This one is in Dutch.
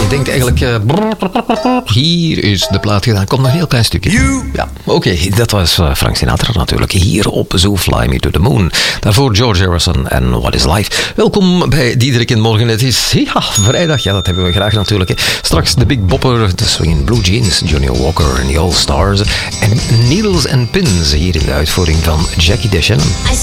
Je denkt eigenlijk, hier is de plaat gedaan. Komt nog een heel klein stukje. Ja, oké, dat was Frank Sinatra natuurlijk. Hier op So Fly Me to the Moon. Daarvoor George Harrison en What is Life. Welkom bij Diederik in Morgen. Het is vrijdag, ja, dat hebben we graag natuurlijk. Hè. Straks de Big Bopper, de Swinging Blue Jeans, Johnny Walker en The All Stars. En Needles and Pins hier in de uitvoering van Jackie DeShannon.